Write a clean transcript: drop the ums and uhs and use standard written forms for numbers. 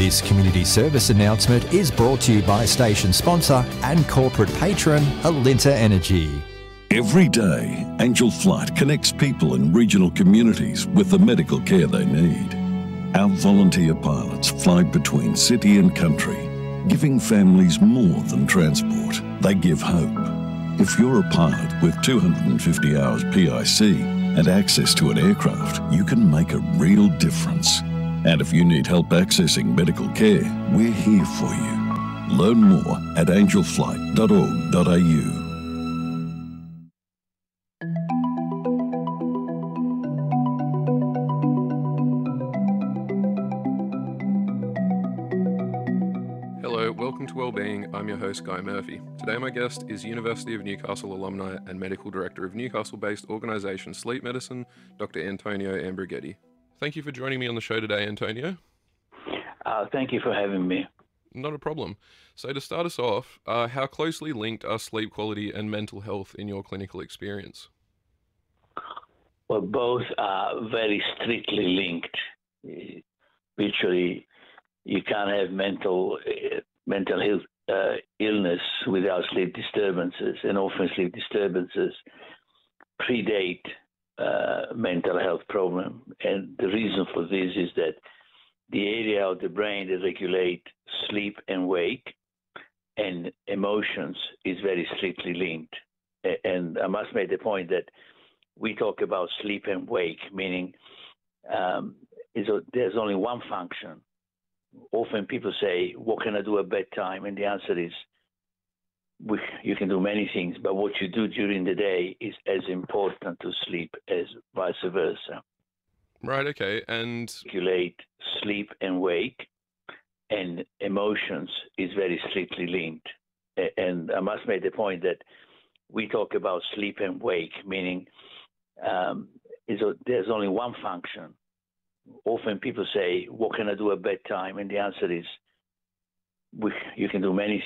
This community service announcement is brought to you by station sponsor and corporate patron Alinta Energy. Every day, Angel Flight connects people in regional communities with the medical care they need. Our volunteer pilots fly between city and country, giving families more than transport. They give hope. If you're a pilot with 250 hours PIC and access to an aircraft, you can make a real difference. And if you need help accessing medical care, we're here for you. Learn more at angelflight.org.au. Hello, welcome to Wellbeing. I'm your host, Guy Murphy. Today my guest is University of Newcastle alumni and Medical Director of Newcastle-based organisation Sleep Medicine, Dr. Antonio Ambroghetti. Thank you for joining me on the show today, Antonio. Thank you for having me. Not a problem. So to start us off, how closely linked are sleep quality and mental health in your clinical experience? Well, both are very strictly linked. Literally, you can't have mental health illness without sleep disturbances, and often sleep disturbances predate mental health problem. And the reason for this is that the area of the brain that regulate sleep and wake and emotions is very strictly linked. And I must make the point that we talk about sleep and wake, meaning there's only one function. Often people say, what can I do at bedtime? And the answer is, you can do many things, but what you do during the day is as important to sleep as vice versa. Right, okay. And Regulate sleep and wake and emotions is very strictly linked. And I must make the point that we talk about sleep and wake, meaning there's only one function. Often people say, what can I do at bedtime? And the answer is, you can do many